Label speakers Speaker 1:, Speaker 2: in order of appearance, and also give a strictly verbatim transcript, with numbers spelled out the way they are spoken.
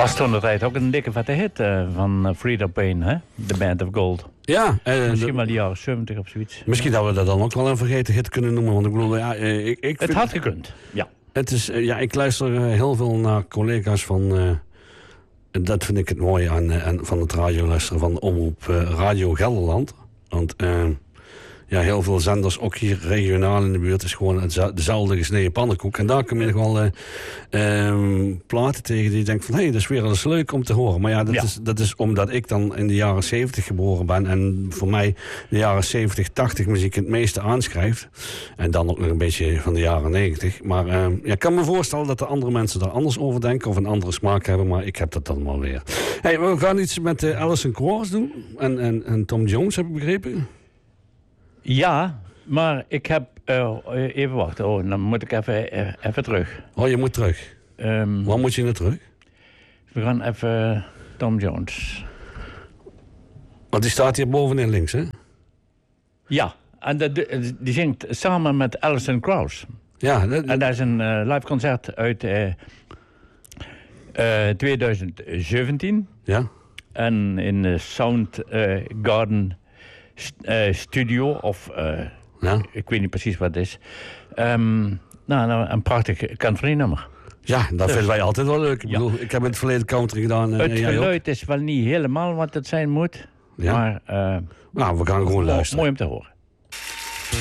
Speaker 1: Was toen de tijd ook een dikke vette hit uh, van uh, Frida Payne, hè? The Band of Gold.
Speaker 2: Ja.
Speaker 1: Uh, misschien wel de jaren zeventig of zoiets.
Speaker 2: Misschien dat we dat dan ook wel een vergeten hit kunnen noemen. Want ik bedoel, ja, uh, ik, ik
Speaker 1: het
Speaker 2: vind,
Speaker 1: had gekund, ja.
Speaker 2: Het is, uh, ja, ik luister uh, heel veel naar collega's van... Uh, dat vind ik het mooie aan, uh, aan van het radioluisteren van Omroep uh, Radio Gelderland. Want... Uh, Ja, heel veel zenders, ook hier regionaal in de buurt, is gewoon dezelfde gesneden pannenkoek. En daar kom je nog wel uh, um, platen tegen die je denkt van, hé, hey, dat is weer eens leuk om te horen. Maar ja, dat, ja. Is, dat is omdat ik dan in de jaren zeventig geboren ben en voor mij de jaren zeventig, tachtig muziek het meeste aanschrijft. En dan ook nog een beetje van de jaren negentig. Maar uh, ja, ik kan me voorstellen dat de andere mensen daar anders over denken of een andere smaak hebben, maar ik heb dat dan wel weer. Hey, we gaan iets met uh, Alison Krauss doen en, en, en Tom Jones, heb ik begrepen.
Speaker 1: Ja, maar ik heb... Uh, even wachten, oh, dan moet ik even, uh, even terug.
Speaker 2: Oh, je moet terug. Um, Waar moet je naar terug?
Speaker 1: We gaan even uh, Tom Jones.
Speaker 2: Want die staat hier bovenin links, hè?
Speaker 1: Ja, en de, de, die zingt samen met Alison Krauss.
Speaker 2: Ja. Dat,
Speaker 1: en dat is een uh, live concert uit uh, uh, twintig zeventien.
Speaker 2: Ja.
Speaker 1: En in de Sound uh, Garden... Uh, studio of uh,
Speaker 2: ja.
Speaker 1: ik weet niet precies wat het is. Um, nou, nou, een prachtig country nummer.
Speaker 2: Ja, dat dus, vinden wij altijd wel leuk. Ik,
Speaker 1: ja.
Speaker 2: bedoel, ik heb in het verleden country gedaan. Uh,
Speaker 1: het geluid is wel niet helemaal wat het zijn moet.
Speaker 2: Ja.
Speaker 1: Maar uh,
Speaker 2: nou, we gaan gewoon luisteren.
Speaker 1: Mooi om te horen.